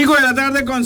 5 de la tarde con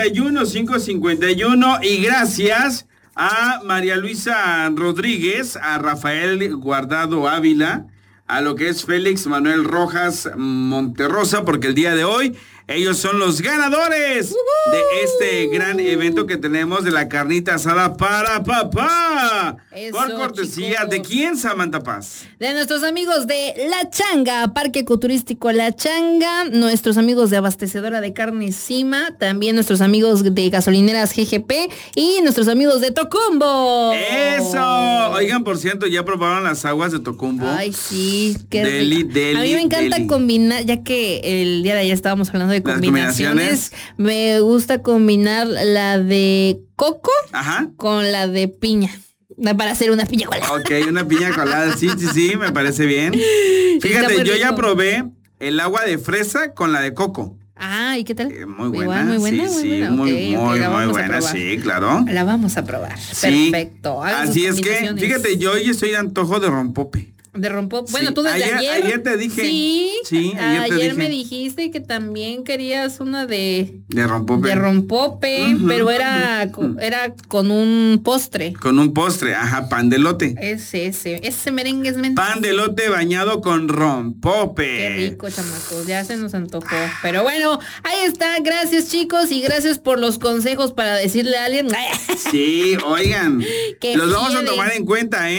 5:51. Y gracias a María Luisa Rodríguez, a Rafael Guardado Ávila, a lo que es Félix Manuel Rojas Monterrosa, porque el día de hoy ellos son los ganadores de este gran evento que tenemos de la carnita asada para papá. Eso, por cortesía, chicos. ¿De quién, Samantha Paz? De nuestros amigos de La Changa, Parque Ecoturístico La Changa, nuestros amigos de Abastecedora de Carne Cima, también nuestros amigos de Gasolineras GGP y nuestros amigos de Tocumbo. ¡Eso! Oigan, por cierto, ¿ya probaron las aguas de Tocumbo? Ay, sí. Qué deli. A mí me encanta combinar, ya que el día de ayer estábamos hablando de combinaciones. Me gusta combinar la de coco con la de piña. Para hacer una piña colada. Ok, una piña colada, sí, me parece bien. Fíjate, yo ya probé el agua de fresa con la de coco. Ah, ¿y qué tal? Muy buena. Muy buena. Sí, muy buena, sí, claro. La vamos a probar. Sí. Perfecto. Así es que, fíjate, yo hoy estoy de antojo de rompope. De rompope. Bueno, tú desde ayer te dije. Sí, ayer me dijiste que también querías una de rompope. De rompope, pero era con un postre. Con un postre, pan de elote. Ese merengue es mentira. Pan de elote bañado con rompope. Qué rico, chamacos, ya se nos antojó. Pero bueno, ahí está, gracias chicos y gracias por los consejos para decirle a alguien. Sí, oigan, los vamos a tomar en cuenta,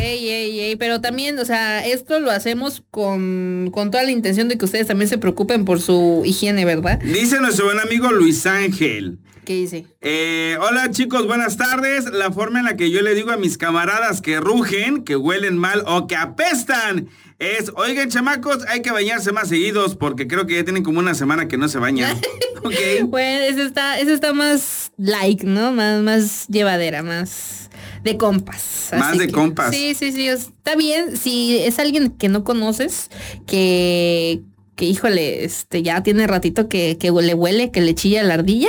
pero también, o sea, esto lo hacemos con toda la intención de que ustedes también se preocupen por su higiene, ¿verdad? Dice nuestro buen amigo Luis Ángel. ¿Qué dice? Hola chicos, buenas tardes. La forma en la que yo le digo a mis camaradas que rugen, que huelen mal o que apestan es, oigan chamacos, hay que bañarse más seguidos porque creo que ya tienen como una semana que no se bañan. Okay. Bueno, ese está más ¿no? Más llevadera, más de compas. Más de compas. Sí, está bien. Si es alguien que no conoces, que híjole, ya tiene ratito que le huele, que le chilla la ardilla.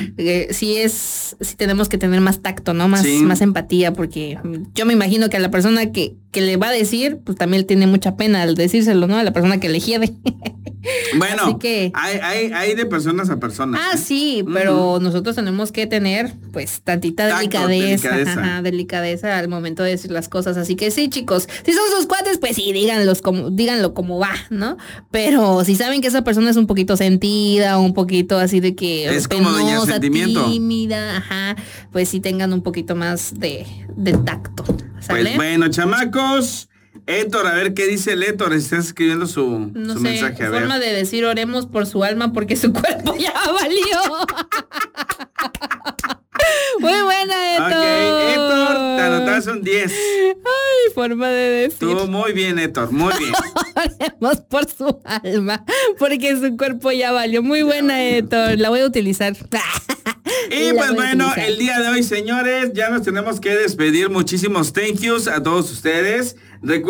Sí tenemos que tener más tacto, ¿no? Más empatía, porque yo me imagino que a la persona que le va a decir, pues también tiene mucha pena al decírselo, ¿no? A la persona que le hiede. Bueno, así que hay de personas a personas. Sí, pero nosotros tenemos que tener, pues, tantita delicadeza al momento de decir las cosas. Así que sí, chicos, si son sus cuates, pues sí, díganlo como va, ¿no? Pero si saben que esa persona es un poquito sentida, un poquito así de que es como doña sentimiento, tímida, pues sí tengan un poquito más de tacto, ¿sale? Pues bueno, chamacos, Héctor, a ver qué dice el Héctor, está escribiendo su mensaje, a ver. Forma de decir oremos por su alma porque su cuerpo ya valió. Muy buena, Héctor. Ok, Héctor, te anotas un 10. Ay, forma de decir. Tú muy bien, Héctor, muy bien. Oremos por su alma porque su cuerpo ya valió. Muy buena, Héctor, la voy a utilizar. Y pues bueno, el día de hoy, señores, ya nos tenemos que despedir. Muchísimos thank yous a todos ustedes.